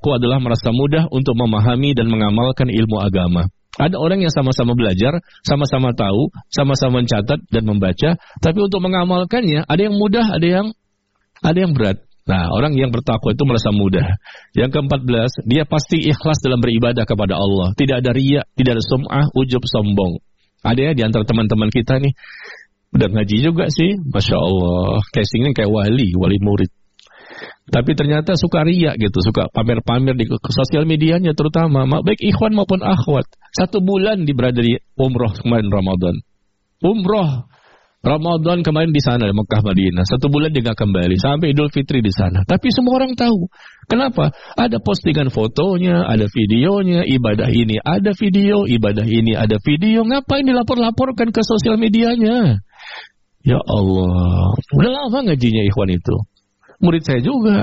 bertakwa adalah merasa mudah untuk memahami dan mengamalkan ilmu agama. Ada orang yang sama-sama belajar, sama-sama tahu, sama-sama mencatat dan membaca, tapi untuk mengamalkannya ada yang mudah, ada yang berat. Nah, orang yang bertakwa itu merasa mudah. Yang ke-14, dia pasti ikhlas dalam beribadah kepada Allah. Tidak ada riya, tidak ada sum'ah, ujub, sombong. Ada ya di antara teman-teman kita nih, udah ngaji juga sih, Masya Allah, casingnya kayak wali murid. Tapi ternyata suka riya gitu, suka pamer-pamer di sosial medianya terutama, baik ikhwan maupun akhwat. 1 bulan berada di umroh kemarin Ramadan. Umroh Ramadan kemarin di sana, Mekah Madinah. 1 bulan dia nggak kembali, sampai Idul Fitri di sana. Tapi semua orang tahu. Kenapa? Ada postingan fotonya, ada videonya, ibadah ini ada video, ibadah ini ada video. Ngapain dilapor-laporkan ke sosial medianya? Ya Allah, udah lama ngajinya ikhwan itu. Murid saya juga.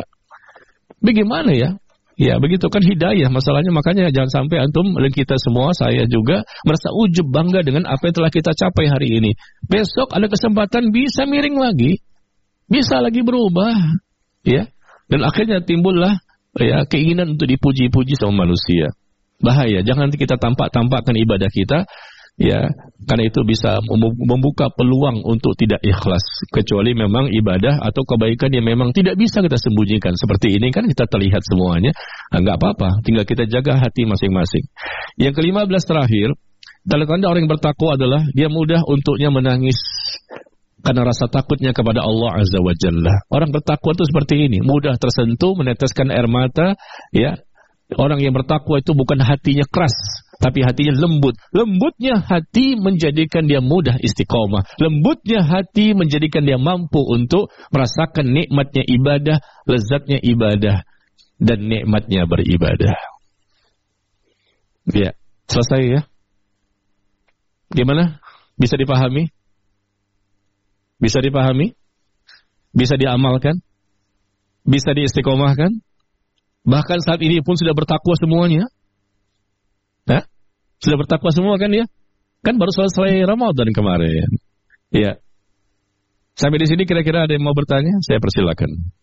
Bagaimana ya? Ya begitu kan hidayah masalahnya. Makanya jangan sampai antum dan kita semua, saya juga merasa ujub bangga dengan apa yang telah kita capai hari ini. Besok ada kesempatan bisa miring lagi, bisa lagi berubah, ya. Dan akhirnya timbullah ya keinginan untuk dipuji-puji sama manusia. Bahaya. Jangan kita tampakkan ibadah kita. Ya, karena itu bisa membuka peluang untuk tidak ikhlas. Kecuali memang ibadah atau kebaikan yang memang tidak bisa kita sembunyikan. Seperti ini kan kita terlihat semuanya. Enggak apa-apa, tinggal kita jaga hati masing-masing. Yang ke-15 terakhir, tanda-tanda orang yang bertakwa adalah dia mudah untuknya menangis karena rasa takutnya kepada Allah Azza wa Jalla. Orang bertakwa itu seperti ini, mudah tersentuh, meneteskan air mata, ya. Orang yang bertakwa itu bukan hatinya keras, tapi hatinya lembut. Lembutnya hati menjadikan dia mudah istiqomah. Lembutnya hati menjadikan dia mampu untuk merasakan nikmatnya ibadah, lezatnya ibadah, dan nikmatnya beribadah. Ya, selesai ya? Gimana? Bisa dipahami? Bisa dipahami? Bisa diamalkan? Bisa diistiqomahkan? Bahkan saat ini pun sudah bertakwa semuanya. Nah, sudah bertakwa semua kan ya? Kan baru selesai Ramadan kemarin. Ya. Sampai di sini kira-kira ada yang mau bertanya? Saya persilakan.